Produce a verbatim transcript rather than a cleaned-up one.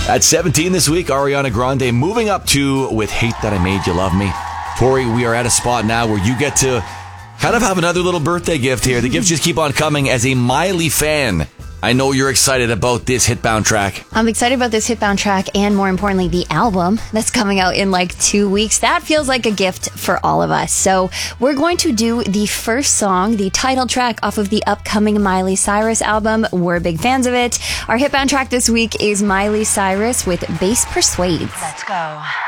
At seventeen this week, Ariana Grande moving up to With Hate That I Made You Love Me. Tori, we are at a spot now where you get to kind of have another little birthday gift here. The gifts just keep on coming. As a Miley fan, I know you're excited about this Hitbound track. I'm excited about this Hitbound track and, more importantly, the album that's coming out in like two weeks. That feels like a gift for all of us. So we're going to do the first song, the title track off of the upcoming Miley Cyrus album. We're big fans of it. Our Hitbound track this week is Miley Cyrus with Bass Persuades. Let's go.